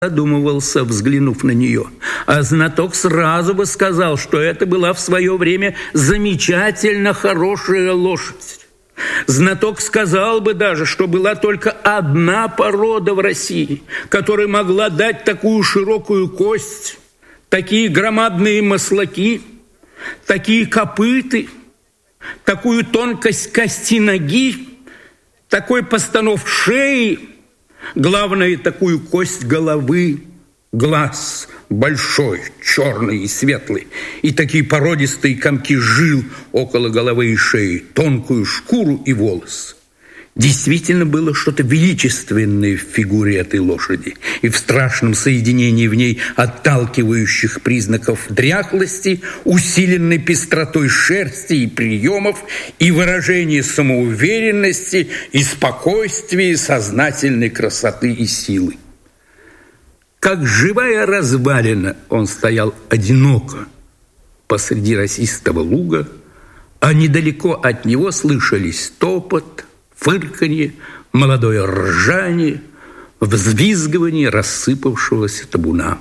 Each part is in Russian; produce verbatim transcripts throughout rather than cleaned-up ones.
задумывался, взглянув на нее. А знаток сразу бы сказал, что это была в свое время замечательно хорошая лошадь. Знаток сказал бы даже, что была только одна порода в России, которая могла дать такую широкую кость, такие громадные маслаки, такие копыты, такую тонкость кости ноги, такой постанов шеи, главное, такую кость головы, глаз большой, черный и светлый, и такие породистые комки жил около головы и шеи, тонкую шкуру и волос. Действительно было что-то величественное в фигуре этой лошади и в страшном соединении в ней отталкивающих признаков дряхлости, усиленной пестротой шерсти и приемов, и выражения самоуверенности, и спокойствия, и сознательной красоты и силы. Как живая развалина он стоял одиноко посреди росистого луга, а недалеко от него слышались топот, фырканье, молодое ржание, взвизгивание рассыпавшегося табуна.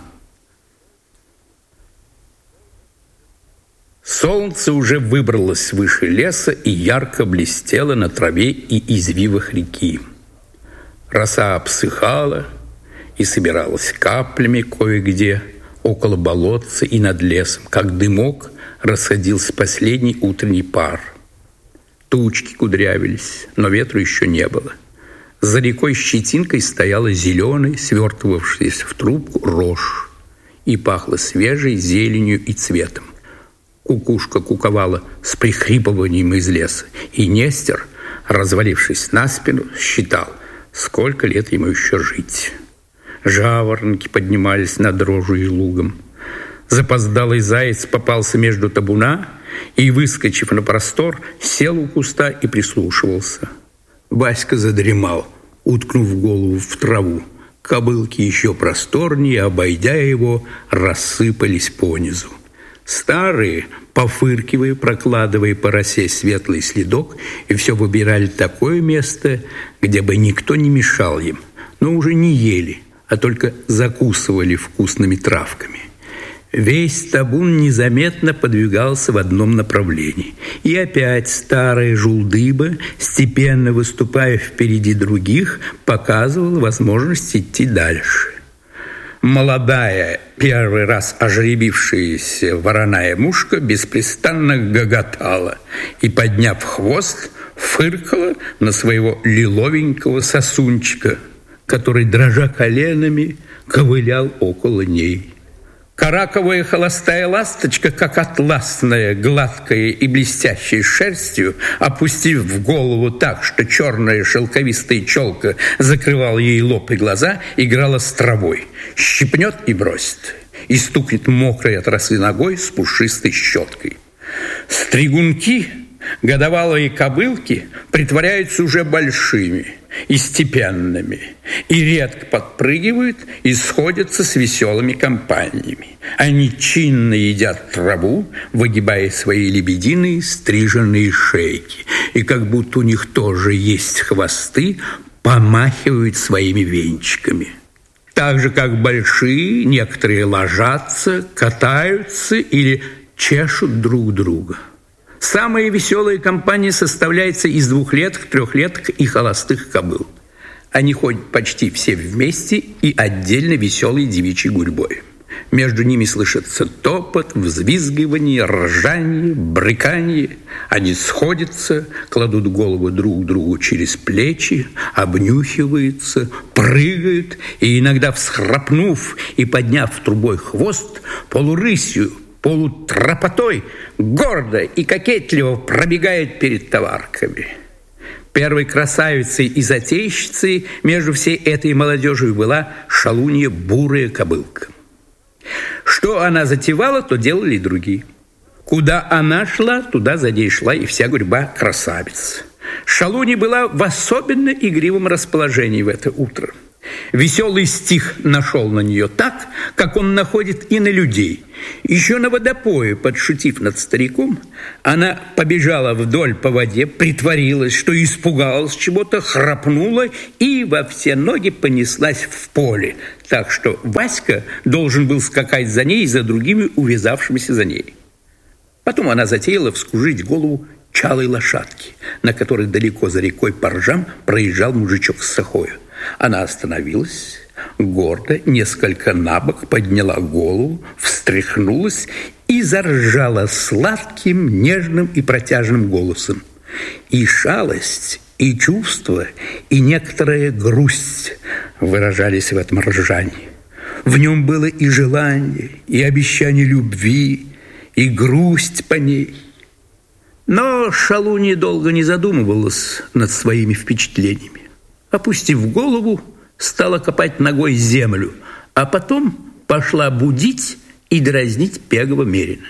Солнце уже выбралось выше леса и ярко блестело на траве и извивах реки. Роса обсыхала и собиралась каплями кое-где около болотца и над лесом, как дымок расходился последний утренний пар. Тучки кудрявились, но ветру еще не было. За рекой щетинкой стояла зеленая, свертывавшаяся в трубку рожь, и пахло свежей зеленью и цветом. Кукушка куковала с прихрипыванием из леса, и Нестер, развалившись на спину, считал, сколько лет ему еще жить. Жаворонки поднимались над рожью и лугом. Запоздалый заяц попался между табуна и, выскочив на простор, сел у куста и прислушивался. Васька задремал, уткнув голову в траву. Кобылки еще просторнее, обойдя его, рассыпались понизу. Старые, пофыркивая, прокладывая по росе светлый следок, и все выбирали такое место, где бы никто не мешал им, но уже не ели, а только закусывали вкусными травками. Весь табун незаметно подвигался в одном направлении. И опять старая жулдыба, степенно выступая впереди других, показывала возможность идти дальше. Молодая, первый раз ожребившаяся вороная мушка беспрестанно гоготала и, подняв хвост, фыркала на своего лиловенького сосунчика, который, дрожа коленами, ковылял около ней. Караковая холостая ласточка, как атласная, гладкая и блестящей шерстью, опустив в голову так, что черная шелковистая челка закрывала ей лоб и глаза, играла с травой, щипнет и бросит, и стукнет мокрой от росы ногой с пушистой щеткой. Стригунки, годовалые кобылки, притворяются уже большими и степенными, и редко подпрыгивают и сходятся с веселыми компаниями. Они чинно едят траву, выгибая свои лебединые стриженные шейки, и как будто у них тоже есть хвосты, помахивают своими венчиками. Так же, как большие, некоторые ложатся, катаются или чешут друг друга. Самая веселая компания составляется из двухлеток, трехлеток и холостых кобыл. Они ходят почти все вместе и отдельно веселой девичьей гурьбой. Между ними слышится топот, взвизгивание, ржание, брыканье. Они сходятся, кладут голову друг другу через плечи, обнюхиваются, прыгают и, иногда всхрапнув и подняв трубой хвост, полурысью, полутропотой, гордо и кокетливо пробегает перед товарками. Первой красавицей и затейщицей между всей этой молодежью была шалунья бурая кобылка. Что она затевала, то делали и другие. Куда она шла, туда за ней шла и вся гурьба красавиц. Шалунья была в особенно игривом расположении в это утро. Веселый стих нашел на нее так, как он находит и на людей. Еще на водопое, подшутив над стариком, она побежала вдоль по воде, притворилась, что испугалась чего-то, храпнула и во все ноги понеслась в поле, так что Васька должен был скакать за ней и за другими увязавшимися за ней. Потом она затеяла вскружить голову чалой лошадки, на которой далеко за рекой по ржам проезжал мужичок с сахою. Она остановилась, гордо, несколько набок подняла голову, встряхнулась и заржала сладким, нежным и протяжным голосом. И шалость, и чувство, и некоторая грусть выражались в этом ржании. В нем было и желание, и обещание любви, и грусть по ней. Но Шалунья долго не задумывалась над своими впечатлениями. Опустив голову, стала копать ногой землю, а потом пошла будить и дразнить Пегова Мерина.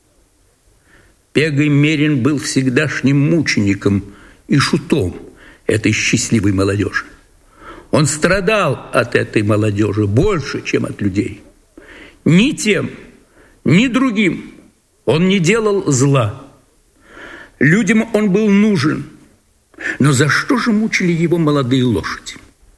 Пегой Мерин был всегдашним мучеником и шутом этой счастливой молодежи. Он страдал от этой молодежи больше, чем от людей. Ни тем, ни другим он не делал зла. Людям он был нужен. Но за что же мучили его молодые лошади?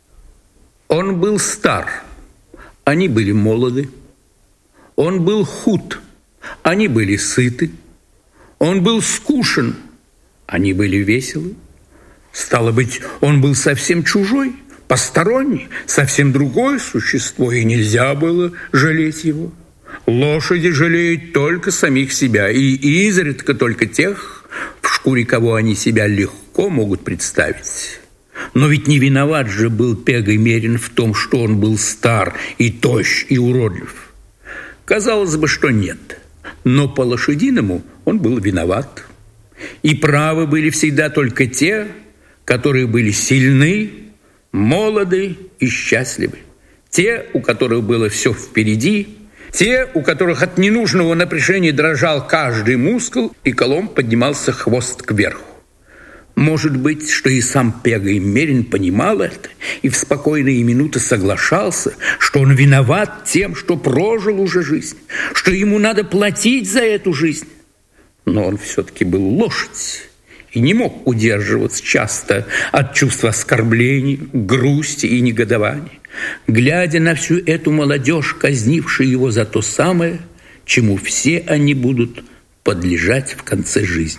Он был стар, они были молоды. Он был худ, они были сыты. Он был скушен, они были веселы. Стало быть, он был совсем чужой, посторонний, совсем другое существо, и нельзя было жалеть его. Лошади жалеют только самих себя, и изредка только тех, в шкуре кого они себя легко могут представить. Но ведь не виноват же был Пегой Мерин в том, что он был стар и тощ и уродлив. Казалось бы, что нет, но по-лошадиному он был виноват. И правы были всегда только те, которые были сильны, молоды и счастливы. Те, у которых было все впереди, те, у которых от ненужного напряжения дрожал каждый мускул и колом поднимался хвост кверху. Может быть, что и сам Пегой Мерин понимал это и в спокойные минуты соглашался, что он виноват тем, что прожил уже жизнь, что ему надо платить за эту жизнь. Но он все-таки был лошадь и не мог удерживаться часто от чувства оскорблений, грусти и негодования, глядя на всю эту молодежь, казнившую его за то самое, чему все они будут подлежать в конце жизни.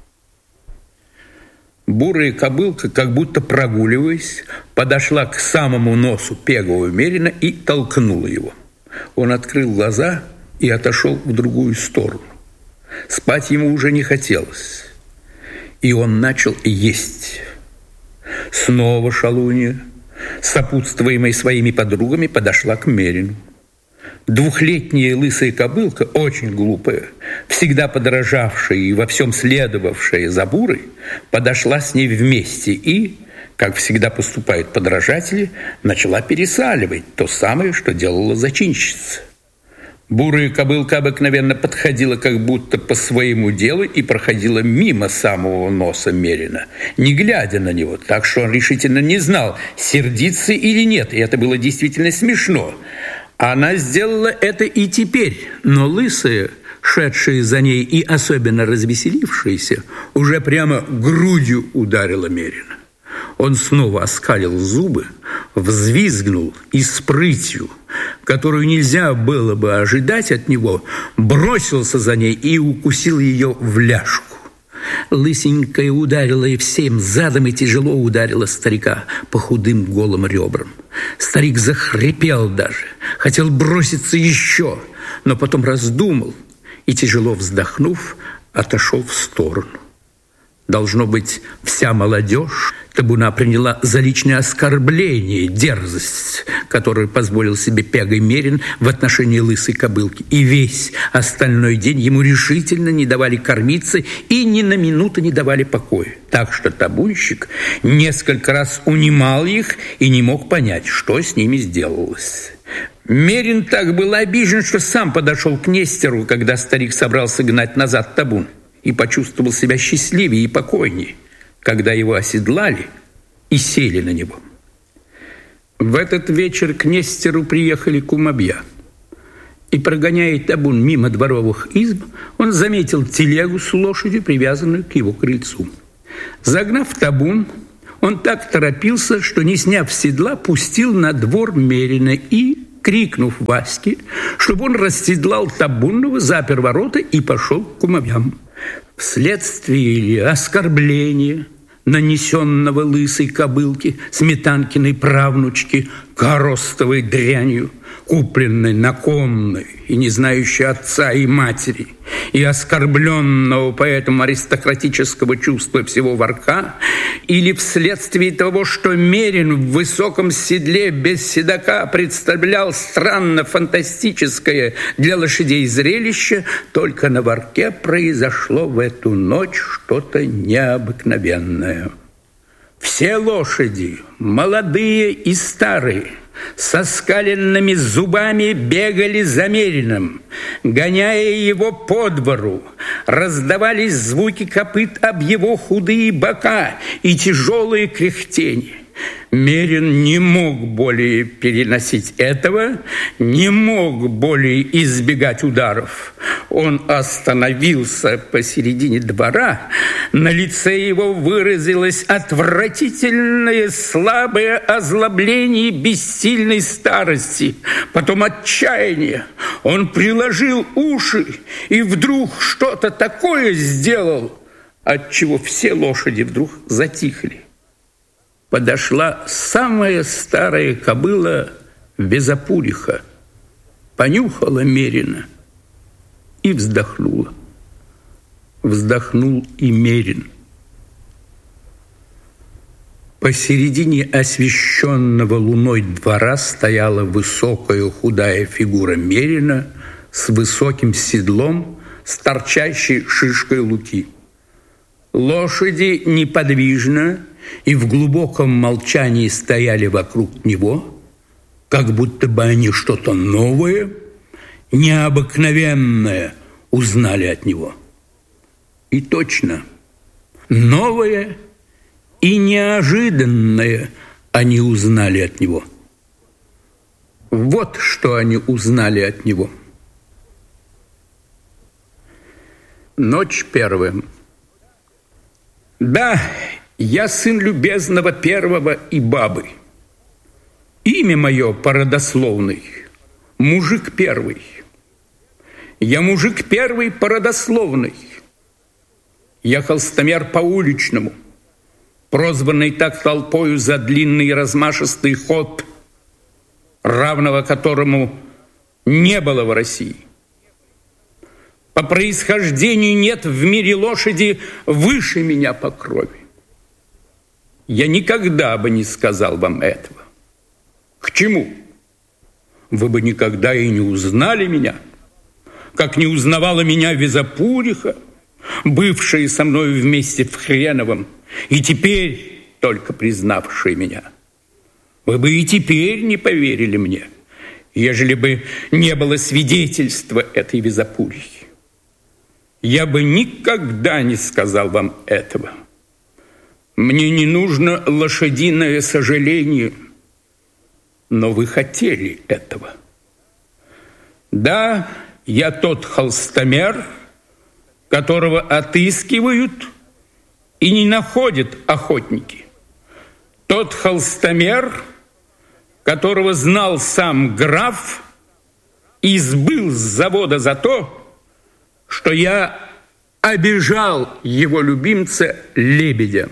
Бурая кобылка, как будто прогуливаясь, подошла к самому носу Пегова Мерина и толкнула его. Он открыл глаза и отошел в другую сторону. Спать ему уже не хотелось, и он начал есть. Снова Шалунья, сопутствуемая своими подругами, подошла к Мерину. Двухлетняя лысая кобылка, очень глупая, всегда подражавшая и во всем следовавшая за Бурой, подошла с ней вместе и, как всегда поступают подражатели, начала пересаливать то самое, что делала зачинщица. Бурая кобылка обыкновенно подходила как будто по своему делу и проходила мимо самого носа Мерина, не глядя на него, так что он решительно не знал, сердиться или нет, и это было действительно смешно. Она сделала это и теперь, но лысая, шедшая за ней и особенно развеселившаяся, уже прямо грудью ударила Мерина. Он снова оскалил зубы, взвизгнул и с прытью, которую нельзя было бы ожидать от него, бросился за ней и укусил ее в ляжку. Лысенькая ударила и всем задом и тяжело ударила старика по худым голым ребрам. Старик захрипел даже, хотел броситься еще, но потом раздумал и, тяжело вздохнув, отошел в сторону. Должно быть, вся молодежь табуна приняла за личное оскорбление дерзость, которую позволил себе Пегой Мерин в отношении лысой кобылки. И весь остальной день ему решительно не давали кормиться и ни на минуту не давали покоя. Так что табунщик несколько раз унимал их и не мог понять, что с ними сделалось. Мерин так был обижен, что сам подошел к Нестеру, когда старик собрался гнать назад табун, и почувствовал себя счастливее и покойнее, когда его оседлали и сели на него. В этот вечер к Нестеру приехали кумовья. И, прогоняя табун мимо дворовых изб, он заметил телегу с лошадью, привязанную к его крыльцу. Загнав табун, он так торопился, что, не сняв седла, пустил на двор Мерина и, крикнув Ваське, чтобы он расседлал табунного, запер ворота и пошел к кумовьям. Вследствие оскорбления, нанесенного лысой кобылке, Сметанкиной правнучке, коростовой дрянью, купленной на конной и не знающей отца и матери, и оскорбленного поэтому аристократического чувства всего Варка, или вследствие того, что Мерин в высоком седле без седока представлял странно-фантастическое для лошадей зрелище, только на Варке произошло в эту ночь что-то необыкновенное. Все лошади, молодые и старые, со скаленными зубами бегали за Мериным, гоняя его по двору. Раздавались звуки копыт об его худые бока и тяжелые кряхтения. Мерин не мог более переносить этого, не мог более избегать ударов. Он остановился посередине двора, на лице его выразилось отвратительное слабое озлобление бессильной старости, потом отчаяние. Он приложил уши и вдруг что-то такое сделал, отчего все лошади вдруг затихли. Подошла самая старая кобыла Везапуриха, понюхала Мерина и вздохнула. Вздохнул и Мерин. Посередине освещенного луной двора стояла высокая худая фигура Мерина с высоким седлом, с торчащей шишкой луки. Лошади неподвижно и в глубоком молчании стояли вокруг него, как будто бы они что-то новое, необыкновенное узнали от него. И точно, новое и неожиданное они узнали от него. Вот что они узнали от него. Ночь первая. Да, я сын любезного первого и бабы. Имя мое породословный, мужик первый. Я мужик первый породословный. Я холстомер по-уличному, прозванный так толпою за длинный размашистый ход, равного которому не было в России. По происхождению нет в мире лошади выше меня по крови. Я никогда бы не сказал вам этого. К чему? Вы бы никогда и не узнали меня, как не узнавала меня Везапуриха, бывшая со мной вместе в Хреновом, и теперь только признавшая меня. Вы бы и теперь не поверили мне, ежели бы не было свидетельства этой Везапурихи. Я бы никогда не сказал вам этого. Мне не нужно лошадиное сожаление, но вы хотели этого. Да, я тот холстомер, которого отыскивают и не находят охотники. Тот холстомер, которого знал сам граф и сбыл с завода за то, что я обижал его любимца лебедя.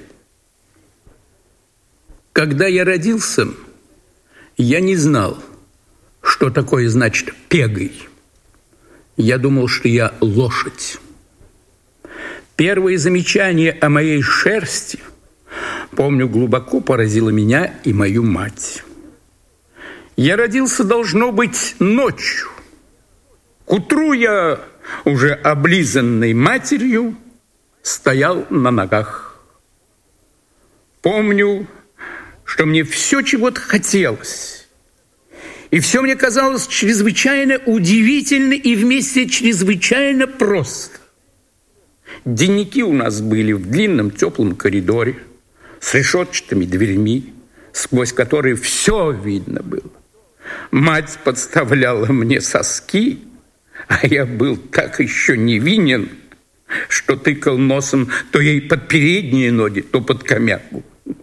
Когда я родился, я не знал, что такое значит пегой. Я думал, что я лошадь. Первое замечание о моей шерсти, помню, глубоко поразило меня и мою мать. Я родился, должно быть, ночью. К утру я, уже облизанный матерью, стоял на ногах. Помню, что мне все чего-то хотелось. И все мне казалось чрезвычайно удивительно и вместе чрезвычайно просто. Денники у нас были в длинном теплом коридоре с решетчатыми дверьми, сквозь который все видно было. Мать подставляла мне соски, а я был так еще невинен, что тыкал носом то ей под передние ноги, то под комяку.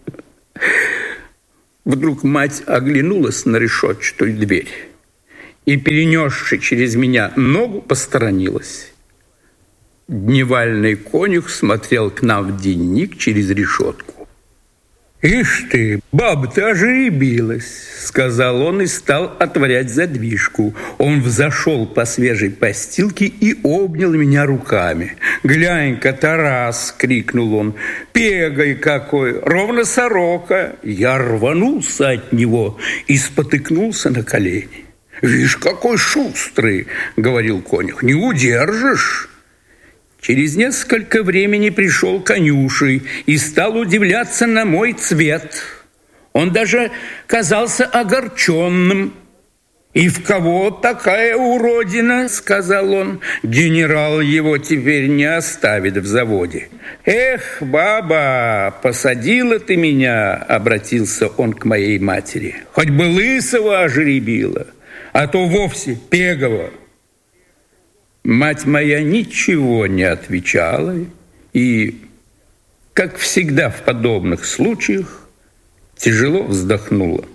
Вдруг мать оглянулась на решетчатую дверь и, перенесши через меня ногу, посторонилась. Дневальный конюх смотрел к нам в денник через решетку. «Ишь ты, баба, ты ожеребилась», — сказал он и стал отворять задвижку. Он взошел по свежей постилке и обнял меня руками. «Глянь-ка, Тарас!» — крикнул он. «Пегой какой! Ровно сорока!» Я рванулся от него и спотыкнулся на колени. «Вишь, какой шустрый!» — говорил конюх. «Не удержишь!» Через несколько времени пришел конюший и стал удивляться на мой цвет. Он даже казался огорченным. «И в кого такая уродина?» – сказал он. «Генерал его теперь не оставит в заводе». «Эх, баба, посадила ты меня!» – обратился он к моей матери. «Хоть бы лысого ожеребила, а то вовсе пегого». Мать моя ничего не отвечала и, как всегда в подобных случаях, тяжело вздохнула.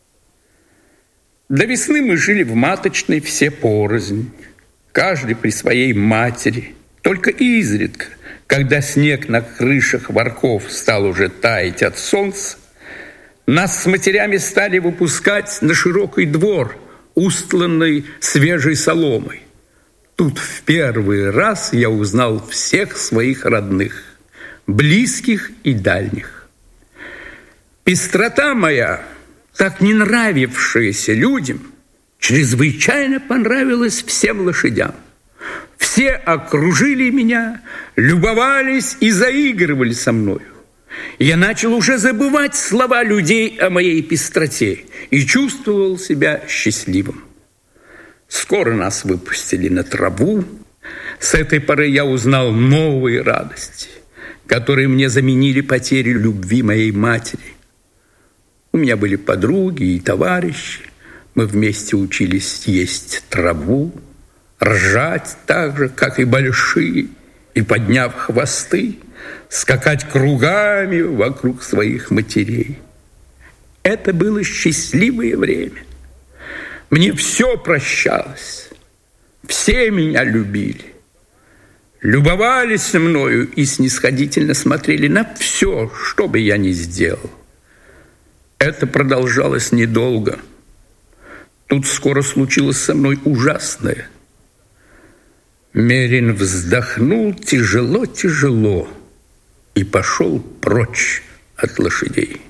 До весны мы жили в маточной все порознь, каждый при своей матери. Только изредка, когда снег на крышах ворков стал уже таять от солнца, нас с матерями стали выпускать на широкий двор, устланный свежей соломой. Тут в первый раз я узнал всех своих родных, близких и дальних. Пестрота моя, так не нравившаяся людям, чрезвычайно понравилась всем лошадям. Все окружили меня, любовались и заигрывали со мною. Я начал уже забывать слова людей о моей пестроте и чувствовал себя счастливым. Скоро нас выпустили на траву. С этой поры я узнал новые радости, которые мне заменили потери любви моей матери. У меня были подруги и товарищи. Мы вместе учились есть траву, ржать так же, как и большие, и, подняв хвосты, скакать кругами вокруг своих матерей. Это было счастливое время. Мне все прощалось, все меня любили, любовались мною и снисходительно смотрели на все, что бы я ни сделал. Это продолжалось недолго. Тут скоро случилось со мной ужасное. Мерин вздохнул тяжело-тяжело и пошел прочь от лошадей.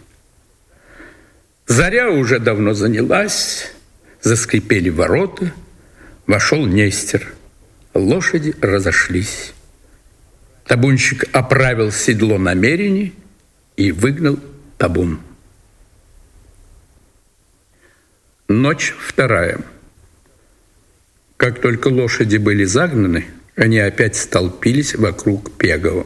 Заря уже давно занялась. Заскрипели ворота, вошел Нестер. Лошади разошлись. Табунщик оправил седло намерений и выгнал табун. Ночь вторая. Как только лошади были загнаны, они опять столпились вокруг Пегова.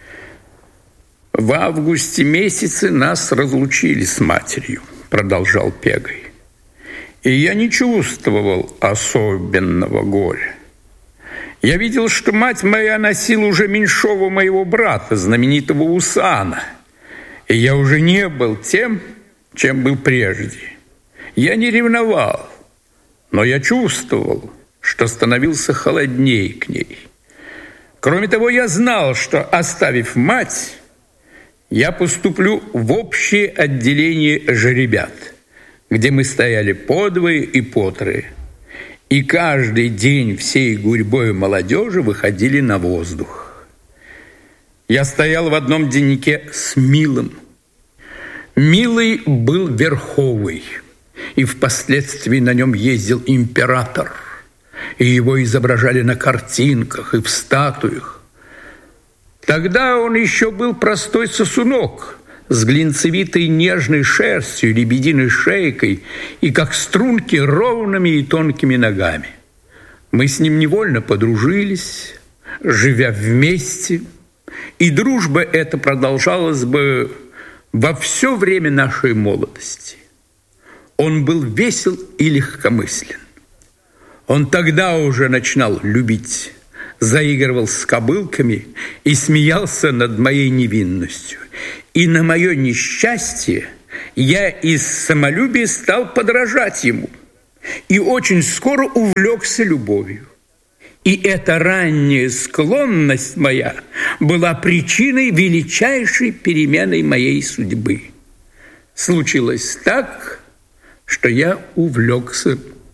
В августе месяце нас разлучили с матерью, продолжал Пегой. И я не чувствовал особенного горя. Я видел, что мать моя носила уже меньшого моего брата, знаменитого Усана, и я уже не был тем, чем был прежде. Я не ревновал, но я чувствовал, что становился холодней к ней. Кроме того, я знал, что, оставив мать, я поступлю в общее отделение жеребят, где мы стояли подвое и потрое, и каждый день всей гурьбой молодежи выходили на воздух. Я стоял в одном деннике с Милым. Милый был верховый, и впоследствии на нем ездил император, и его изображали на картинках и в статуях. Тогда он еще был простой сосунок, с глинцевитой нежной шерстью, лебединой шейкой и, как струнки, ровными и тонкими ногами. Мы с ним невольно подружились, живя вместе, и дружба эта продолжалась бы Во все время нашей молодости он был весел и легкомыслен. Он тогда уже начинал любить, заигрывал с кобылками и смеялся над моей невинностью. И на мое несчастье я из самолюбия стал подражать ему и очень скоро увлекся любовью. И эта ранняя склонность моя была причиной величайшей перемены моей судьбы. Случилось так, что я увлекся.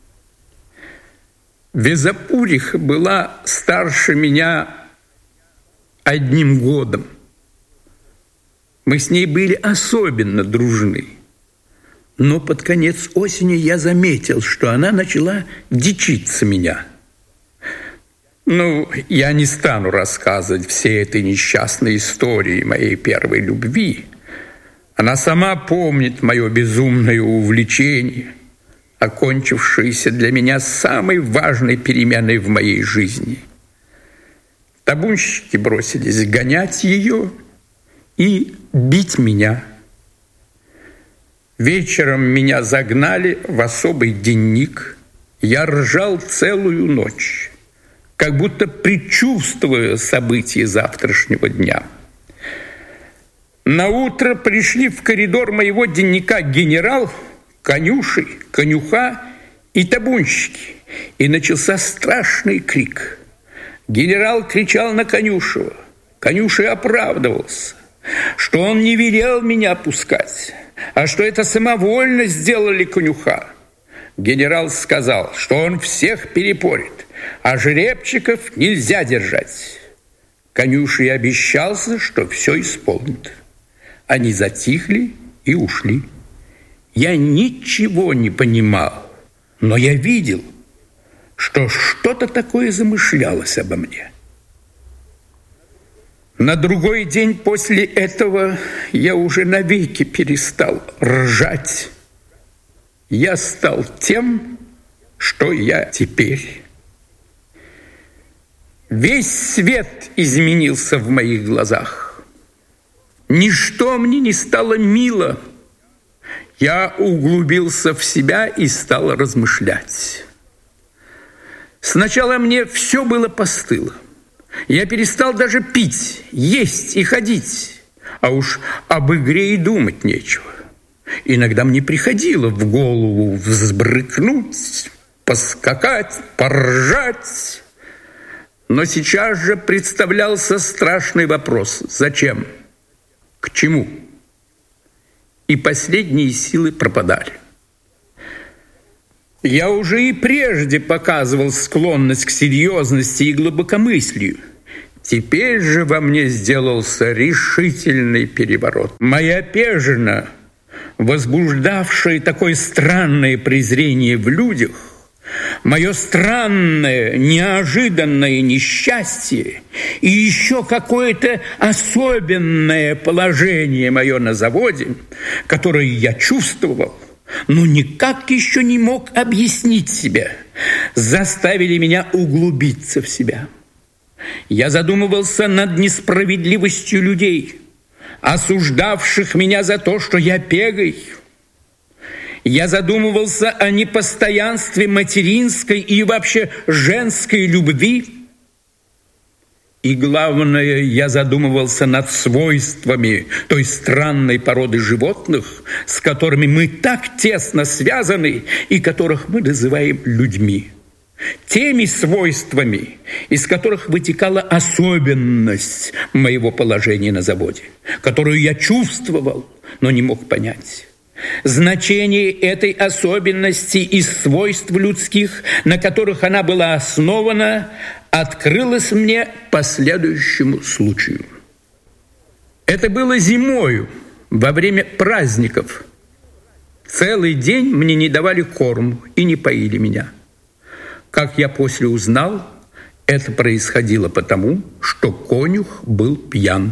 Везапуриха была старше меня одним годом. Мы с ней были особенно дружны. Но под конец осени я заметил, что она начала дичиться меня. Ну, я не стану рассказывать все этой несчастной истории моей первой любви. Она сама помнит мое безумное увлечение, окончившееся для меня самой важной переменой в моей жизни. Табунщики бросились гонять ее и бить меня. Вечером меня загнали в особый денник. Я ржал целую ночь, как будто предчувствуя события завтрашнего дня. Наутро пришли в коридор моего денника генерал, конюши, конюха и табунщики, и начался страшный крик. Генерал кричал на конюшева. Конюший оправдывался, что он не велел меня пускать, а что это самовольно сделали конюха. Генерал сказал, что он всех перепорит, а жеребчиков нельзя держать. Конюший обещался, что все исполнит. Они затихли и ушли. Я ничего не понимал, но я видел, что что-то такое замышлялось обо мне. На другой день после этого я уже навеки перестал ржать. Я стал тем, что я теперь. Весь свет изменился в моих глазах. Ничто мне не стало мило. Я углубился в себя и стал размышлять. Сначала мне все было постыло. Я перестал даже пить, есть и ходить, а уж об игре и думать нечего. Иногда мне приходило в голову взбрыкнуть, поскакать, поржать. Но сейчас же представлялся страшный вопрос: зачем? К чему? И последние силы пропадали. Я уже и прежде показывал склонность к серьезности и глубокомыслию. Теперь же во мне сделался решительный переворот. Моя пежина, возбуждавшая такое странное презрение в людях, мое странное, неожиданное несчастье и еще какое-то особенное положение мое на заводе, которое я чувствовал, но никак еще не мог объяснить себе, заставили меня углубиться в себя. Я задумывался над несправедливостью людей, осуждавших меня за то, что я пегой. Я задумывался о непостоянстве материнской и вообще женской любви. И главное, я задумывался над свойствами той странной породы животных, с которыми мы так тесно связаны и которых мы называем людьми. Теми свойствами, из которых вытекала особенность моего положения на заводе, которую я чувствовал, но не мог понять. Значение этой особенности из свойств людских, на которых она была основана, открылось мне по следующему случаю. Это было зимою, во время праздников. Целый день мне не давали корму и не поили меня. Как я после узнал, это происходило потому, что конюх был пьян.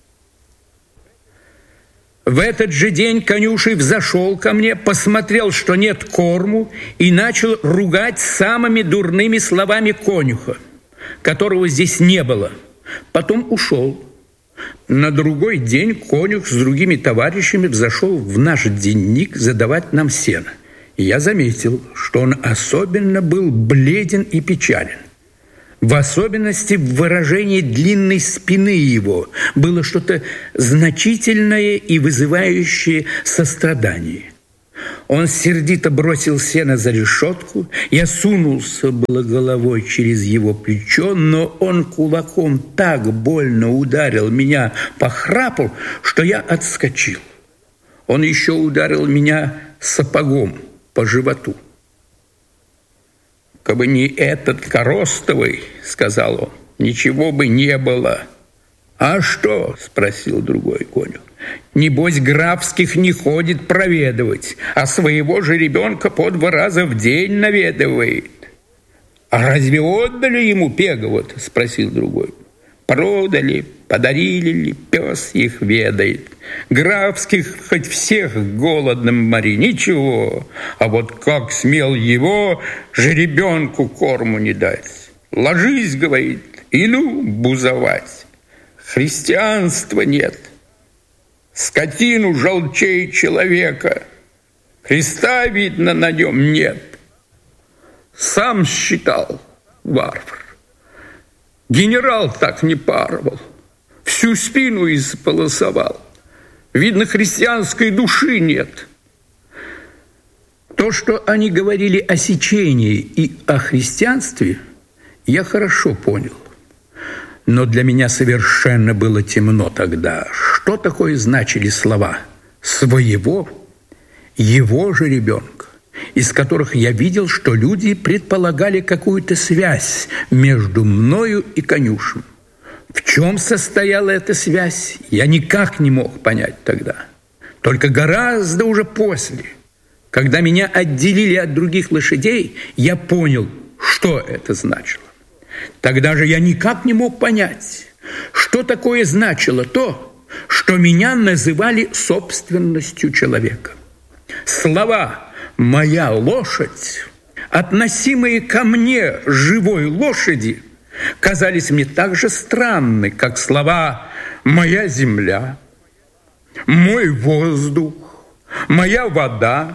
В этот же день конюший взошел ко мне, посмотрел, что нет корму, и начал ругать самыми дурными словами конюха, которого здесь не было. Потом ушел. На другой день конюх с другими товарищами взошел в наш денник задавать нам сено. И я заметил, что он особенно был бледен и печален. В особенности в выражении длинной спины его было что-то значительное и вызывающее сострадание. Он сердито бросил сено за решетку. Я сунулся было головой через его плечо, но он кулаком так больно ударил меня по храпу, что я отскочил. Он еще ударил меня сапогом по животу. «Кабы не этот Коростовый, — сказал он, — ничего бы не было». «А что? — спросил другой конюх. — Небось, Графских не ходит проведывать, а своего же ребенка по два раза в день наведывает». «А разве отдали ему Пеговод? — спросил другой. «Продали, подарили ли, пес их ведает. Графских хоть всех голодным мори, ничего. А вот как смел его жеребенку корму не дать? Ложись, — говорит, — и ну бузовать. Христианства нет. Скотину желчей человека. Христа, видно, на нем нет. Сам считал, варвар. Генерал так не паровал, всю спину исполосовал. Видно, христианской души нет». То, что они говорили о сечении и о христианстве, я хорошо понял. Но для меня совершенно было темно тогда. Что такое значили слова «своего», «его же ребенка», из которых я видел, что люди предполагали какую-то связь между мною и конюшем. В чем состояла эта связь, я никак не мог понять тогда. Только гораздо уже после, когда меня отделили от других лошадей, я понял, что это значило. Тогда же я никак не мог понять, что такое значило то, что меня называли собственностью человека. Слова «моя лошадь», относимые ко мне, живой лошади, казались мне так же странны, как слова «моя земля», «мой воздух», «моя вода».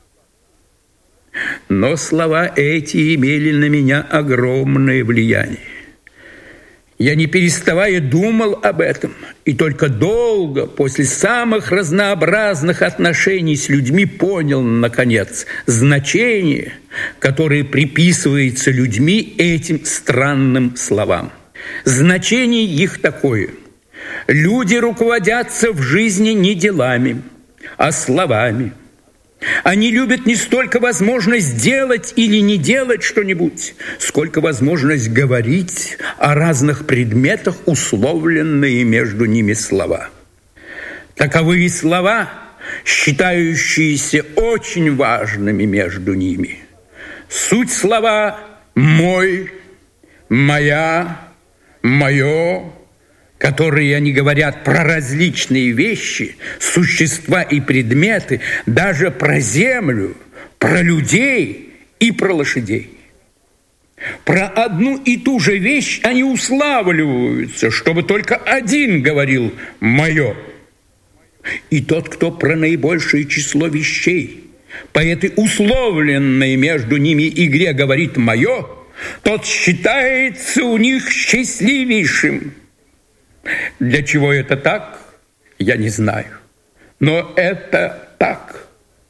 Но слова эти имели на меня огромное влияние. Я, не переставая, думал об этом, и только долго, после самых разнообразных отношений с людьми, понял, наконец, значение, которое приписывается людьми этим странным словам. Значение их такое: люди руководятся в жизни не делами, а словами. Они любят не столько возможность делать или не делать что-нибудь, сколько возможность говорить о разных предметах, условленные между ними слова. Таковы слова, считающиеся очень важными между ними. Суть слова «мой», «моя», «моё», которые они говорят про различные вещи, существа и предметы, даже про землю, про людей и про лошадей. Про одну и ту же вещь они уславливаются, чтобы только один говорил «моё». И тот, кто про наибольшее число вещей по этой условленной между ними игре говорит «моё», тот считается у них счастливейшим. Для чего это так, я не знаю. Но это так.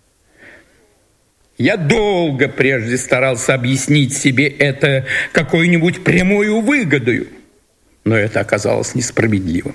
Я долго прежде старался объяснить себе это какой-нибудь прямою выгодою, но это оказалось несправедливым.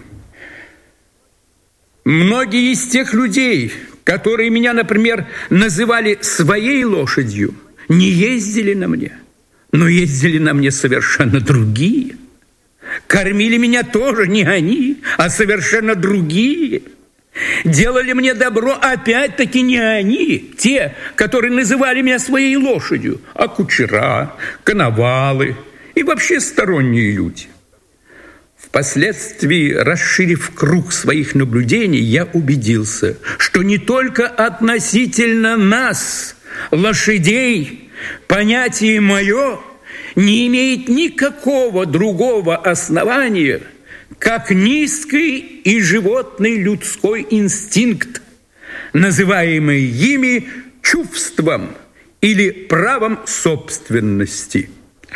Многие из тех людей, которые меня, например, называли своей лошадью, не ездили на мне, но ездили на мне совершенно другие. Кормили меня тоже не они, а совершенно другие. Делали мне добро опять-таки не они, те, которые называли меня своей лошадью, а кучера, коновалы и вообще сторонние люди. Впоследствии, расширив круг своих наблюдений, я убедился, что не только относительно нас, лошадей, понятие «моё» не имеет никакого другого основания, как низкий и животный людской инстинкт, называемый ими чувством или правом собственности.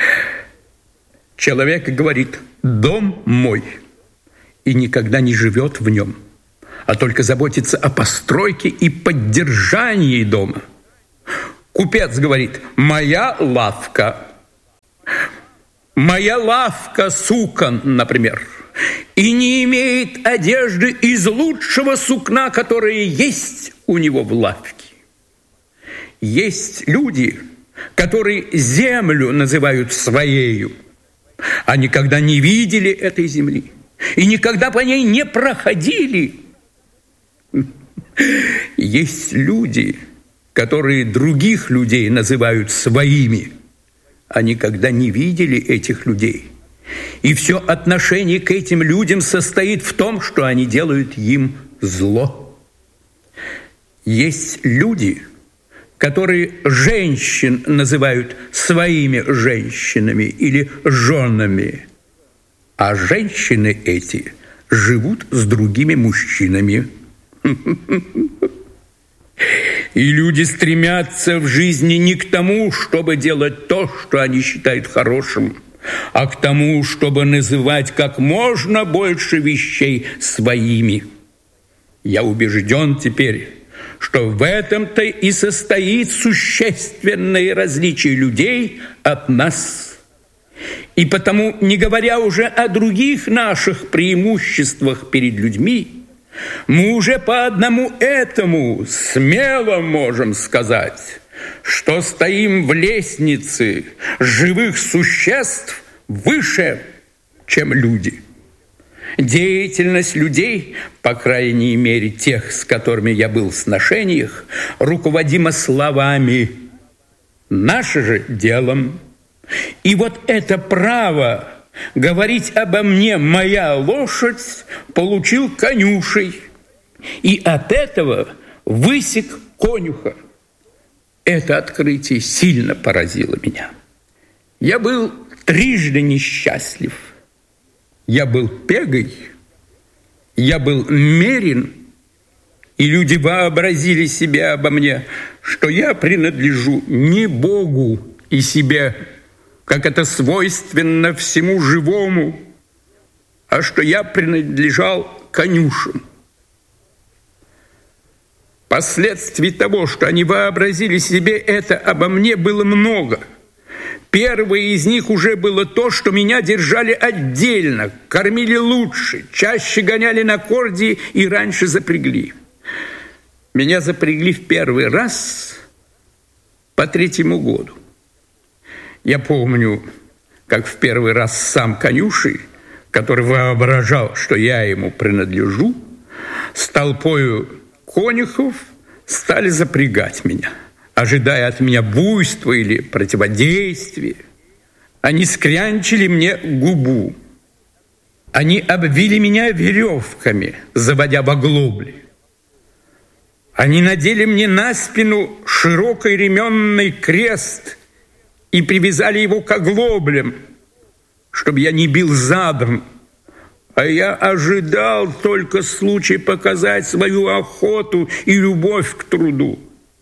Человек говорит: «Дом мой», и никогда не живет в нем, а только заботится о постройке и поддержании дома. Купец говорит: «Моя лавка». «Моя лавка сукон», например, и не имеет одежды из лучшего сукна, которое есть у него в лавке. Есть люди, которые землю называют своею, а никогда не видели этой земли и никогда по ней не проходили. Есть люди, которые других людей называют своими, а никогда не видели этих людей. И все отношение к этим людям состоит в том, что они делают им зло. Есть люди, которые женщин называют своими женщинами или женами, а женщины эти живут с другими мужчинами. И люди стремятся в жизни не к тому, чтобы делать то, что они считают хорошим, а к тому, чтобы называть как можно больше вещей своими. Я убежден теперь, что в этом-то и состоит существенное различие людей от нас. И потому, не говоря уже о других наших преимуществах перед людьми, мы уже по одному этому смело можем сказать, что стоим в лестнице живых существ выше, чем люди. Деятельность людей, по крайней мере тех, с которыми я был в сношениях, руководима словами, наше же делом. И вот это право говорить обо мне «моя лошадь» получил конюшей, и от этого высек конюха. Это открытие сильно поразило меня. Я был трижды несчастлив. Я был пегой, я был мерен, и люди вообразили себе обо мне, что я принадлежу не Богу и себе, как это свойственно всему живому, а что я принадлежал конюшам. Последствий того, что они вообразили себе это обо мне, было много. Первое из них уже было то, что меня держали отдельно, кормили лучше, чаще гоняли на корде и раньше запрягли. Меня запрягли в первый раз по третьему году. Я помню, как в первый раз сам конюший, который воображал, что я ему принадлежу, с толпою конюхов стали запрягать меня, ожидая от меня буйства или противодействия. Они скрянчили мне губу. Они обвили меня веревками, заводя в оглобли. Они надели мне на спину широкий ременный крест и привязали его к оглоблям, чтобы я не бил задом. А я ожидал только случая показать свою охоту и любовь к труду.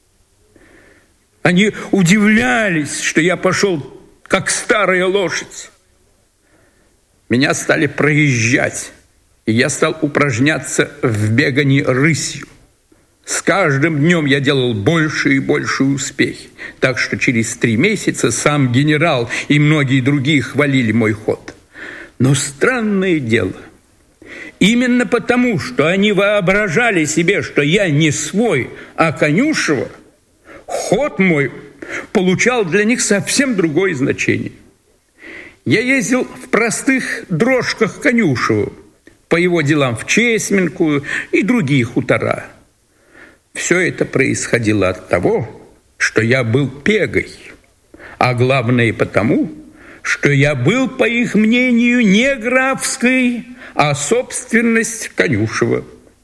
Они удивлялись, что я пошел, как старая лошадь. Меня стали проезжать, и я стал упражняться в бегании рысью. С каждым днем я делал больше и больше успехи, так что через три месяца сам генерал и многие другие хвалили мой ход. Но странное дело, именно потому, что они воображали себе, что я не свой, а конюшева, ход мой получал для них совсем другое значение. Я ездил в простых дрожках конюшева по его делам в Чесменку и другие хутора. Все это происходило от того, что я был пегой, а главное потому, что я был, по их мнению, не графской, а собственность конюшева.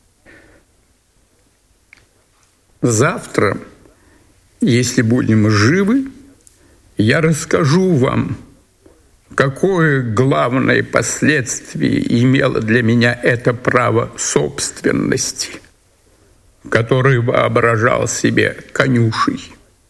Завтра, если будем живы, я расскажу вам, Какое главное последствие имело для меня это право собственности, которое воображал себе конюшей.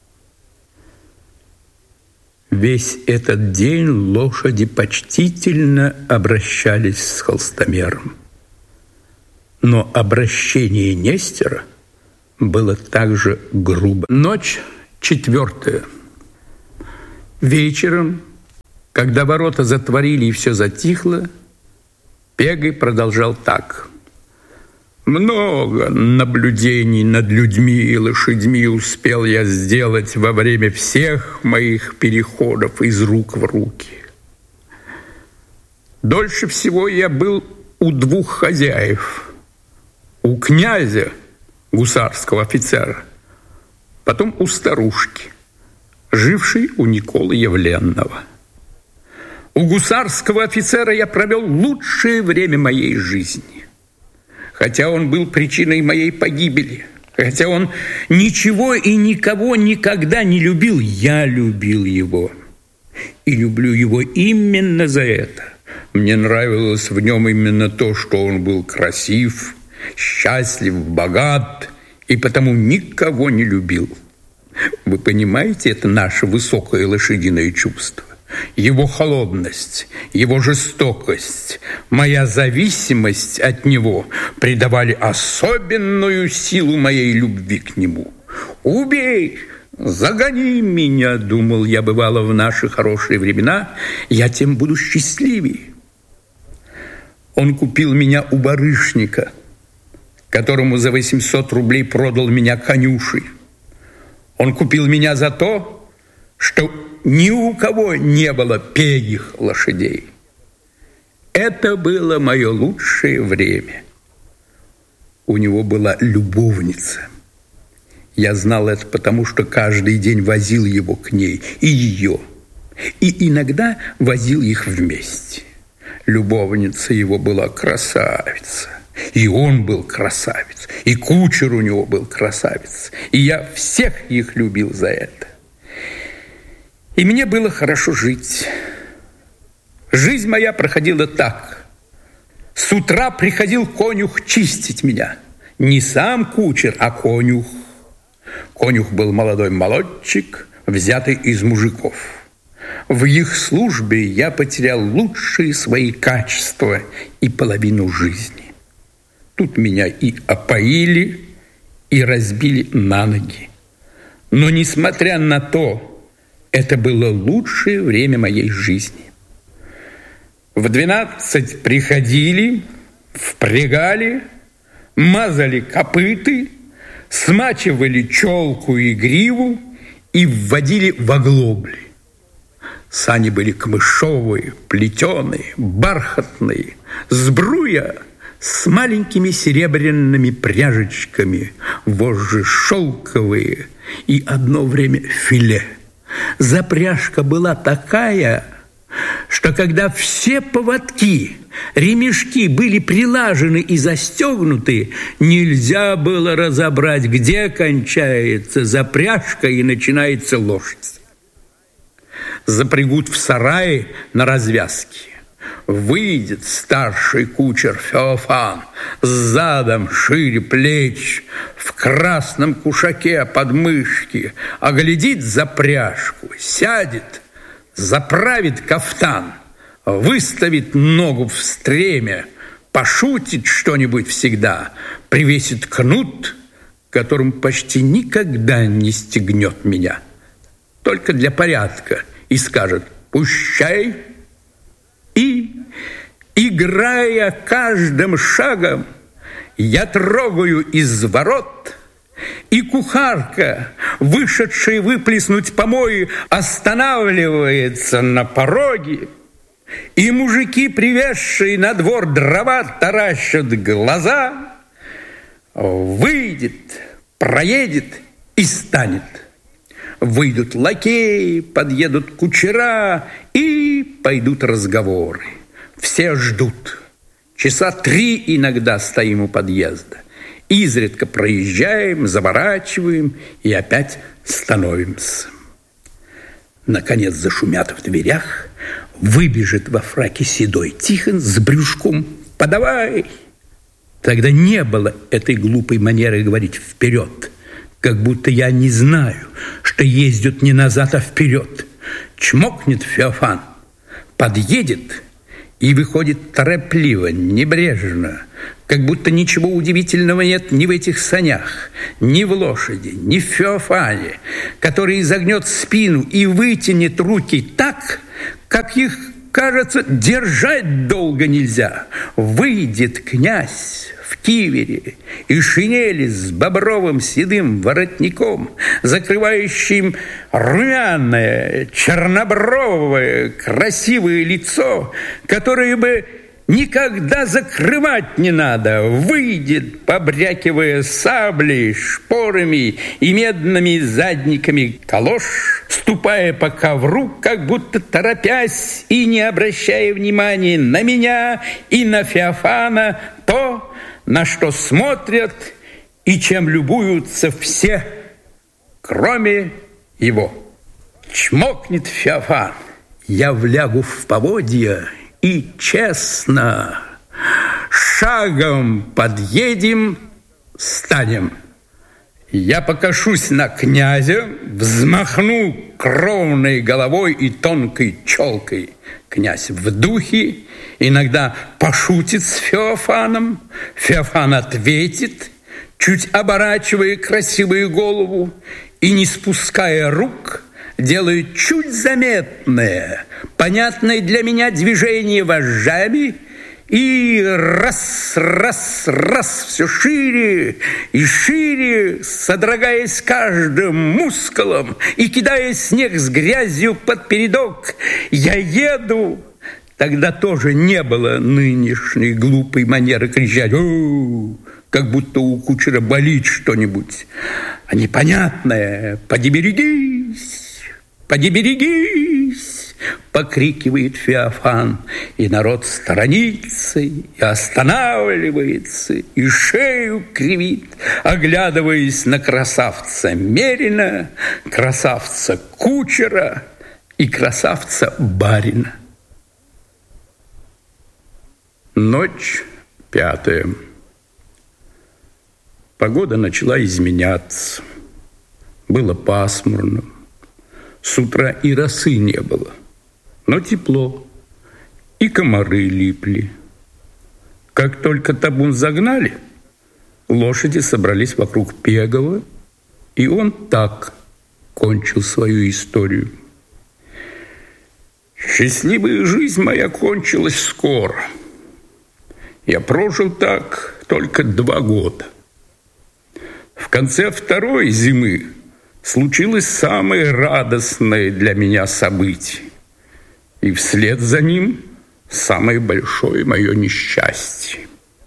Весь этот день лошади почтительно обращались с холстомером. Но обращение Нестера было также грубо. Ночь четвертая. Вечером, когда ворота затворили и все затихло, Пегой продолжал так. Много наблюдений над людьми и лошадьми успел я сделать во время всех моих переходов из рук в руки. Дольше всего я был у двух хозяев. У князя, гусарского офицера, потом у старушки, жившей у Николы Явленного. У гусарского офицера я провел лучшее время моей жизни. Хотя он был причиной моей погибели, хотя он ничего и никого никогда не любил, я любил его. И люблю его именно за это. Мне нравилось в нем именно то, что он был красив, счастлив, богат, и потому никого не любил. Вы понимаете, это наше высокое лошадиное чувство. Его холодность, его жестокость, моя зависимость от него придавали особенную силу моей любви к нему. «Убей, загони меня», — думал я, бывало, в наши хорошие времена, «я тем буду счастливее». Он купил меня у барышника, которому за восемьсот рублей продал меня конюшей. Он купил меня за то, что ни у кого не было пегих лошадей. Это было мое лучшее время. У него была любовница. Я знал это потому, что каждый день возил его к ней, и ее, и иногда возил их вместе. Любовница его была красавица, и он был красавец, и кучер у него был красавец, и я всех их любил за это. И мне было хорошо жить. Жизнь моя проходила так. С утра приходил конюх чистить меня. Не сам кучер, а конюх. Конюх был молодой молодчик, взятый из мужиков. В их службе я потерял лучшие свои качества и половину жизни. Тут меня и опоили, и разбили на ноги. Но, несмотря на то, это было лучшее время моей жизни. В двенадцать приходили, впрягали, мазали копыты, смачивали челку и гриву и вводили в оглобли. Сани были камышовые, плетеные, бархатные, сбруя с маленькими серебряными пряжечками, вожжи шелковые и одно время филе. Запряжка была такая, что когда все поводки, ремешки были прилажены и застегнуты, нельзя было разобрать, где кончается запряжка и начинается лошадь. Запрягут в сарае на развязке. Выйдет старший кучер Феофан с задом шире плеч, в красном кушаке под мышки, оглядит запряжку, сядет, заправит кафтан, выставит ногу в стремя, пошутит что-нибудь всегда, привесит кнут, которым почти никогда не стегнет меня, только для порядка, и скажет «пущай». И, играя каждым шагом, я трогаю из ворот, и кухарка, вышедшая выплеснуть помои, останавливается на пороге, и мужики, привезшие на двор дрова, таращат глаза, выйдет, проедет и станет. Выйдут лакеи, подъедут кучера, и пойдут разговоры. Все ждут. Часа три иногда стоим у подъезда. Изредка проезжаем, заворачиваем и опять становимся. Наконец зашумят в дверях, выбежит во фраке седой Тихон с брюшком «Подавай!». Тогда не было этой глупой манеры говорить «вперед», как будто я не знаю, что ездят не назад, а вперед. Чмокнет Феофан, подъедет и выходит торопливо, небрежно, как будто ничего удивительного нет ни в этих санях, ни в лошади, ни в Феофане, который изогнет спину и вытянет руки так, как их, кажется, держать долго нельзя. Выйдет князь в кивере и шинели с бобровым седым воротником, закрывающим румяное, чернобровое, красивое лицо, которое бы никогда закрывать не надо, выйдет, побрякивая саблей, шпорами и медными задниками калош, ступая по ковру, как будто торопясь и не обращая внимания на меня и на Феофана, то, на что смотрят и чем любуются все, кроме его. Чмокнет Феофан, я влягу в поводья, и честно, шагом подъедем, станем. Я покашусь на князя, взмахну кровной головой и тонкой челкой. Князь в духе иногда пошутит с Феофаном. Феофан ответит, чуть оборачивая красивую голову и не спуская рук, делает чуть заметное, понятное для меня движение вожжами, и раз, раз, раз, все шире и шире, содрогаясь каждым мускулом и кидая снег с грязью под передок, я еду. Тогда тоже не было нынешней глупой манеры кричать «О!», как будто у кучера болит что-нибудь, а непонятное «Поди берегись! Поди берегись!» покрикивает Феофан, и народ сторонится, и останавливается, и шею кривит, оглядываясь на красавца Мерина, красавца кучера и красавца барина. Ночь пятая. Погода начала изменяться. Было пасмурно. С утра и росы не было, но тепло, и комары липли. Как только табун загнали, лошади собрались вокруг Пегова, и он так кончил свою историю. Счастливая жизнь моя кончилась скоро. Я прожил так только два года. В конце второй зимы случилось самое радостное для меня событие, и вслед за ним самое большое мое несчастье.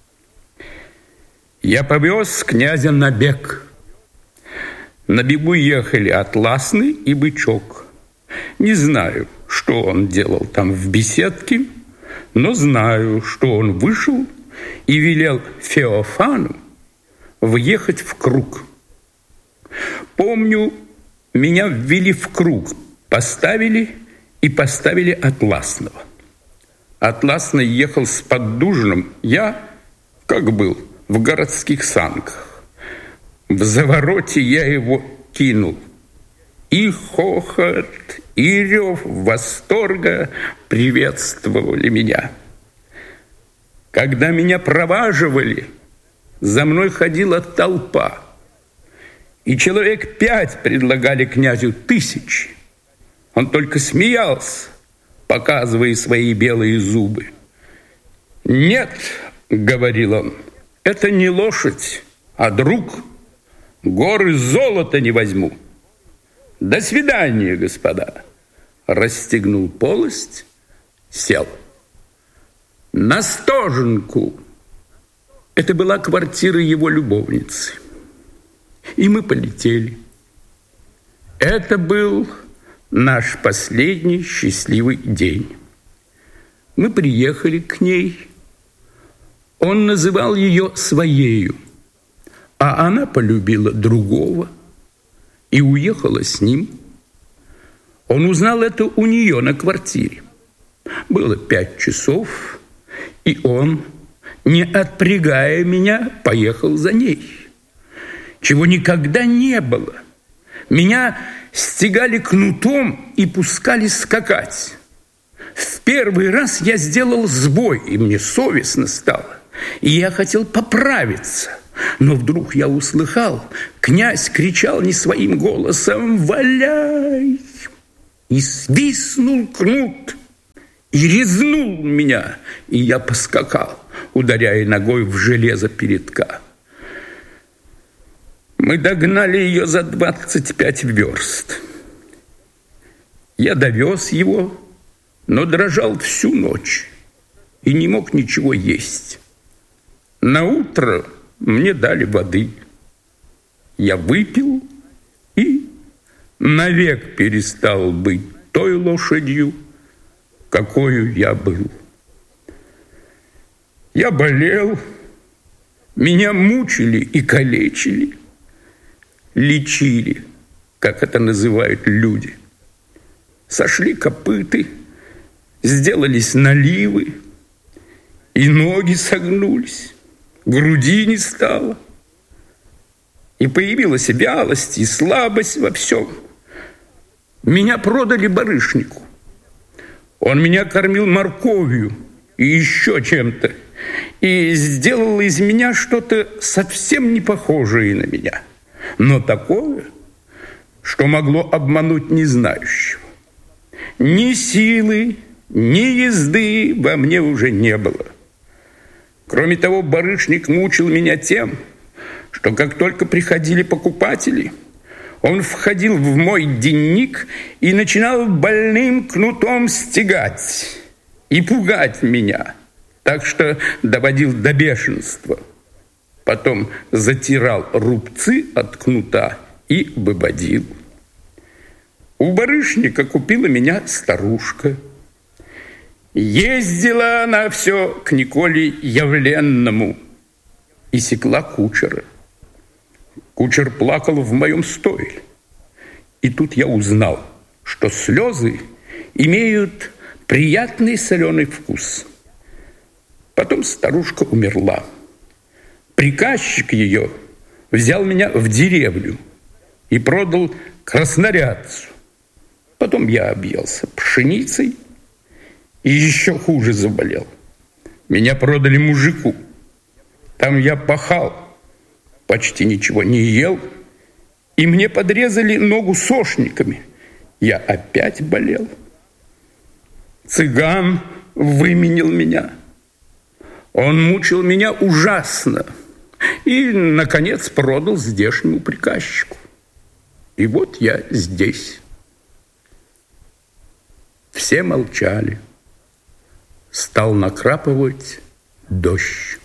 Я повез князя на бег. На бегу ехали Атласный и Бычок. Не знаю, что он делал там в беседке, но знаю, что он вышел и велел Феофану въехать в круг. Помню, меня ввели в круг, поставили и поставили Атласного. Атласный ехал с поддужным, я, как был, в городских санках. В завороте я его кинул. И хохот, и рев восторга приветствовали меня. Когда меня проваживали, за мной ходила толпа. И человек пять предлагали князю тысячи. Он только смеялся, показывая свои белые зубы. «Нет, — говорил он, — это не лошадь, а друг. Горы золота не возьму. До свидания, господа!» Расстегнул полость, сел. На стоженку. Это была квартира его любовницы. И мы полетели. Это был наш последний счастливый день. Мы приехали к ней. Он называл ее своею, а она полюбила другого и уехала с ним. Он узнал это у нее на квартире. Было пять часов, и он, не отпрягая меня, поехал за ней. Чего никогда не было. Меня стегали кнутом и пускали скакать. В первый раз я сделал сбой, и мне совестно стало. И я хотел поправиться. Но вдруг я услыхал, князь кричал не своим голосом: «Валяй!» И свистнул кнут, и резнул меня, и я поскакал, ударяя ногой в железо передка. Мы догнали ее за двадцать пять верст. Я довез его, но дрожал всю ночь и не мог ничего есть. Наутро мне дали воды. Я выпил и навек перестал быть той лошадью, какою я был. Я болел, меня мучили и калечили, лечили, как это называют люди. Сошли копыты, сделались наливы, и ноги согнулись, груди не стало, и появилась вялость и слабость во всем. Меня продали барышнику. Он меня кормил морковью и еще чем-то, и сделал из меня что-то совсем не похожее на меня, но такое, что могло обмануть незнающего. Ни силы, ни езды во мне уже не было. Кроме того, барышник мучил меня тем, что как только приходили покупатели, он входил в мой денник и начинал больным кнутом стегать и пугать меня, так что доводил до бешенства. Потом затирал рубцы от кнута и выводил. У барышника купила меня старушка. Ездила она все к Николе Явленному и секла кучера. Кучер плакал в моем стойле. И тут я узнал, что слезы имеют приятный соленый вкус. Потом старушка умерла. Приказчик ее взял меня в деревню и продал краснорядцу. Потом я объелся пшеницей и еще хуже заболел. Меня продали мужику. Там я пахал, почти ничего не ел, и мне подрезали ногу сошниками. Я опять болел. Цыган выменил меня. Он мучил меня ужасно и, наконец, продал здешнему приказчику. И вот я здесь. Все молчали. Стал накрапывать дождь.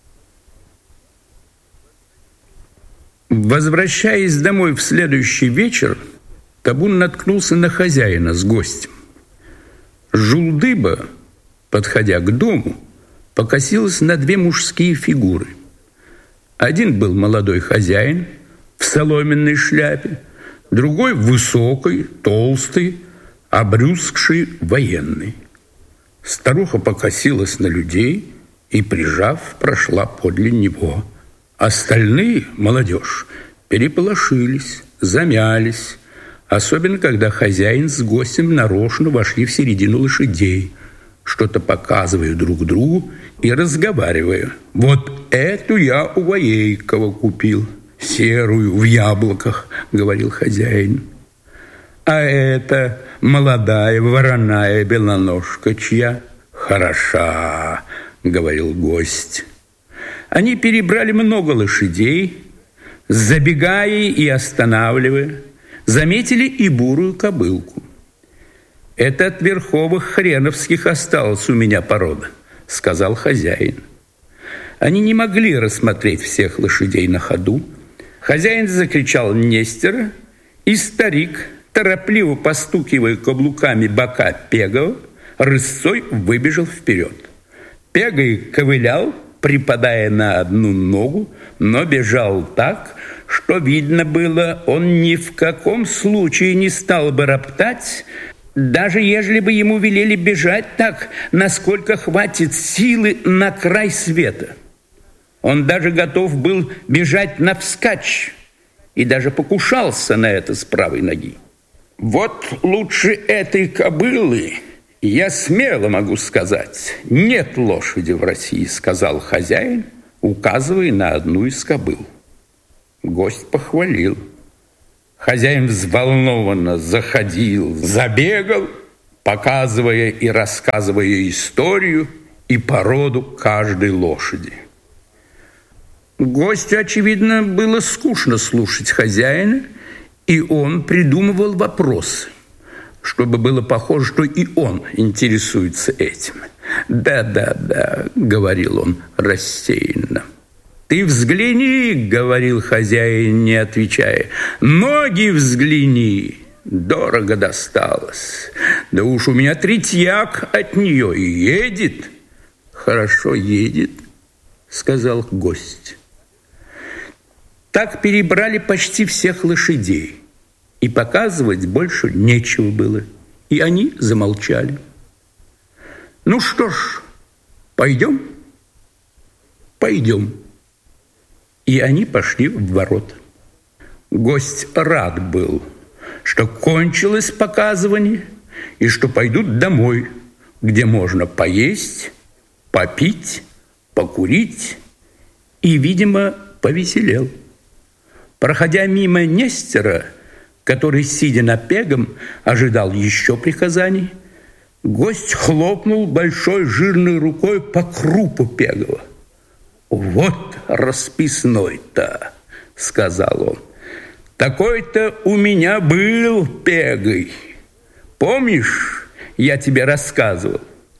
Возвращаясь домой в следующий вечер, табун наткнулся на хозяина с гостем. Жулдыба, подходя к дому, покосилась на две мужские фигуры. Один был молодой хозяин в соломенной шляпе, другой высокий, толстый, обрюзгший военный. Старуха покосилась на людей и, прижав, прошла подле него. Остальные, молодежь, переполошились, замялись, особенно когда хозяин с гостем нарочно вошли в середину лошадей, что-то показывая друг другу и разговаривая. «Вот эту я у Воейкова купил, серую, в яблоках», — говорил хозяин. «А это молодая вороная белоножка чья?» «Хороша», — говорил гость. Они перебрали много лошадей, забегая и останавливая, заметили и бурую кобылку. «Это от верховых хреновских осталась у меня порода», — сказал хозяин. Они не могли рассмотреть всех лошадей на ходу. Хозяин закричал Нестера, и старик, торопливо постукивая каблуками бока Пегова, рысцой выбежал вперед. Пегой ковылял, припадая на одну ногу, но бежал так, что видно было, он ни в каком случае не стал бы роптать, даже ежели бы ему велели бежать так, насколько хватит силы на край света. Он даже готов был бежать навскачь и даже покушался на это с правой ноги. Вот лучше этой кобылы, я смело могу сказать, нет лошади в России, сказал хозяин, указывая на одну из кобыл. Гость похвалил. Хозяин взволнованно заходил, забегал, показывая и рассказывая историю и породу каждой лошади. Гостю, очевидно, было скучно слушать хозяина, и он придумывал вопросы, чтобы было похоже, что и он интересуется этим. «Да-да-да», — говорил он рассеянно. «Ты взгляни», — говорил хозяин, не отвечая, «ноги взгляни, дорого досталось. Да уж у меня третьяк от нее и едет». «Хорошо едет», — сказал гость. Так перебрали почти всех лошадей, и показывать больше нечего было, и они замолчали. «Ну что ж, пойдем?» «Пойдем». И они пошли в ворота. Гость рад был, что кончилось показывание, и что пойдут домой, где можно поесть, попить, покурить, и, видимо, повеселел. Проходя мимо Нестера, который, сидя на пегом, ожидал еще приказаний, гость хлопнул большой жирной рукой по крупу Пегова. «Вот расписной-то», — сказал он, — «такой-то у меня был Пегой. Помнишь, я тебе рассказывал?»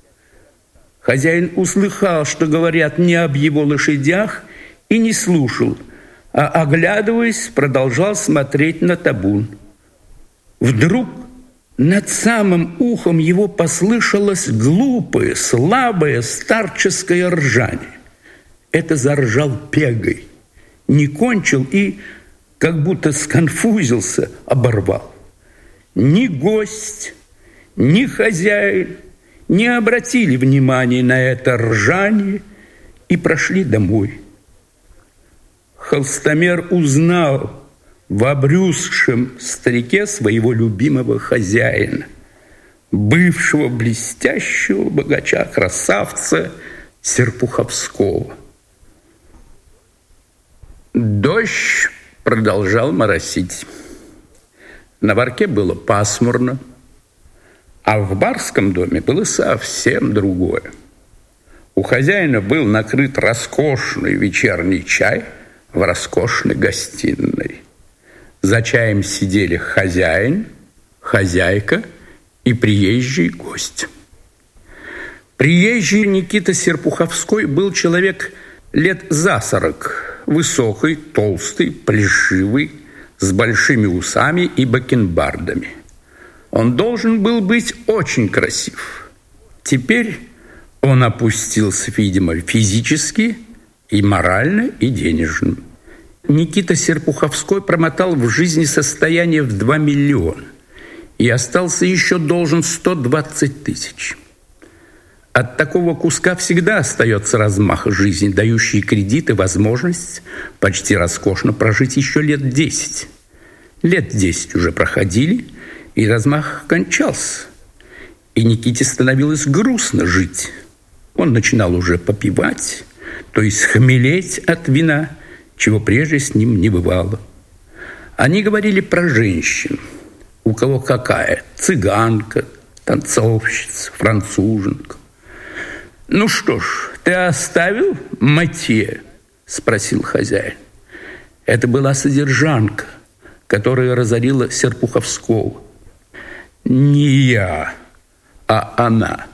Хозяин услыхал, что говорят не об его лошадях, и не слушал, а, оглядываясь, продолжал смотреть на табун. Вдруг над самым ухом его послышалось глупое, слабое старческое ржание. Это заржал Пегой, не кончил и, как будто сконфузился, оборвал. Ни гость, ни хозяин не обратили внимания на это ржание и прошли домой. Холстомер узнал в обрюзгшем старике своего любимого хозяина, бывшего блестящего богача-красавца Серпуховского. Дождь продолжал моросить. На Варке было пасмурно, а в барском доме было совсем другое. У хозяина был накрыт роскошный вечерний чай в роскошной гостиной. За чаем сидели хозяин, хозяйка и приезжий гость. Приезжий Никита Серпуховской был человек лет за сорок, высокий, толстый, плешивый, с большими усами и бакенбардами. Он должен был быть очень красив. Теперь он опустился, видимо, физически, и морально, и денежно. Никита Серпуховской промотал в жизни состояние в два миллиона и остался еще должен сто двадцать тысяч. От такого куска всегда остается размах жизни, дающий кредит и возможность почти роскошно прожить еще лет десять. Лет десять уже проходили, и размах кончался. И Никите становилось грустно жить. Он начинал уже попивать, то есть хмелеть от вина, чего прежде с ним не бывало. Они говорили про женщин. У кого какая? Цыганка, танцовщица, француженка. «Ну что ж, ты оставил Матье?» – спросил хозяин. Это была содержанка, которая разорила Серпуховского. «Не я, а она.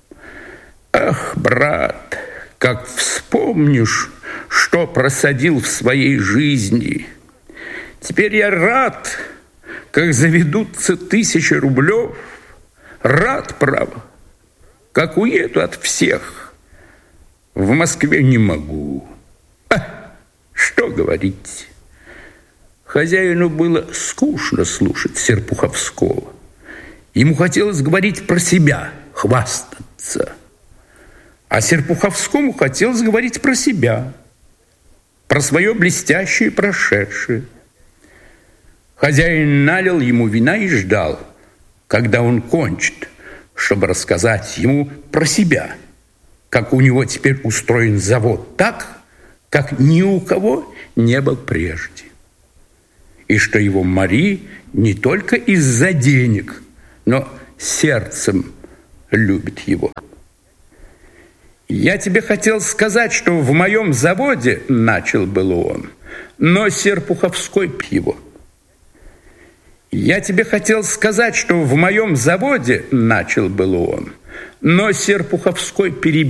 Ах, брат, как вспомнишь, что просадил в своей жизни. Теперь я рад, как заведутся тысячи рублев. Рад, право. Как уеду от всех. В Москве не могу. А, что говорить? Хозяину было скучно слушать Серпуховского. Ему хотелось говорить про себя, хвастаться. А Серпуховскому хотелось говорить про себя, про свое блестящее прошедшее. Хозяин налил ему вина и ждал, когда он кончит, чтобы рассказать ему про себя, как у него теперь устроен завод так, как ни у кого не был прежде. И что его Мари не только из-за денег, но сердцем любит его. «Я тебе хотел сказать, что в моем заводе, — начал было он, — но Серпуховской его. Я тебе хотел сказать, что в моем заводе, — начал было он, — но Серпуховской перебил.